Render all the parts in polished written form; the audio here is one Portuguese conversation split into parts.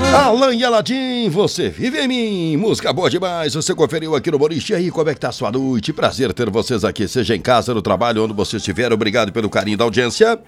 Alan e Aladim, você vive em mim. Música boa demais. Você conferiu aqui no Boliche. E aí, como é que tá a sua noite? Prazer ter vocês aqui, seja em casa, no trabalho, onde você estiver. Obrigado pelo carinho da audiência.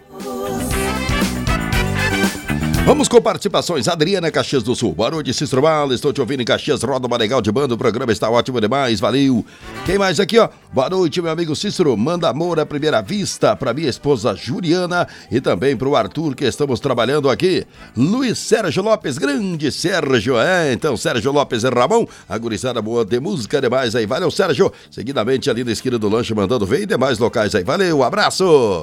Vamos com participações. Adriana, Caxias do Sul. Boa noite, Cícero Bala. Estou te ouvindo em Caxias. Roda uma legal de banda. O programa está ótimo demais. Valeu. Quem mais aqui, ó? Boa noite, meu amigo Cícero. Manda amor à primeira vista para minha esposa Juliana e também para o Arthur, que estamos trabalhando aqui. Luiz Sérgio Lopes, grande Sérgio. Então, Sérgio Lopes e Ramon. A gurizada boa de música demais aí. Valeu, Sérgio. Seguidamente ali na esquina do lanche, mandando ver e demais locais aí. Valeu, abraço.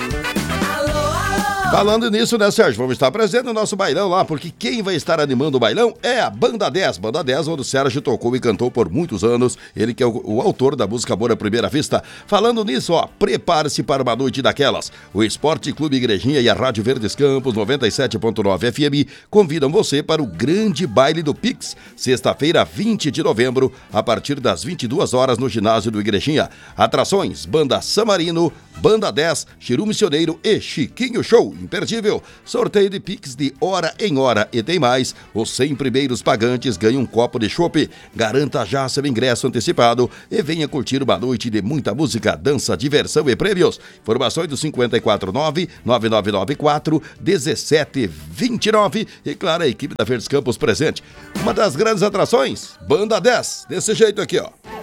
Falando nisso, né, Sérgio? Vamos estar presente no nosso bailão lá, porque quem vai estar animando o bailão é a Banda 10. Banda 10, onde o Sérgio tocou e cantou por muitos anos. Ele que é o autor da música Amor à Primeira Vista. Falando nisso, ó, prepare-se para uma noite daquelas. O Esporte Clube Igrejinha e a Rádio Verdes Campos 97.9 FM convidam você para o grande baile do Pix, sexta-feira, 20 de novembro, a partir das 22 horas no ginásio do Igrejinha. Atrações, Banda Samarino, Banda 10, Chiru Missioneiro e Chiquinho Show. Imperdível, sorteio de Pix de hora em hora e tem mais, os 100 primeiros pagantes ganham um copo de chopp. Garanta já seu ingresso antecipado e venha curtir uma noite de muita música, dança, diversão e prêmios. Informações do 549-9994-1729 e claro, a equipe da Verdes Campos presente. Uma das grandes atrações, Banda 10, desse jeito aqui, ó.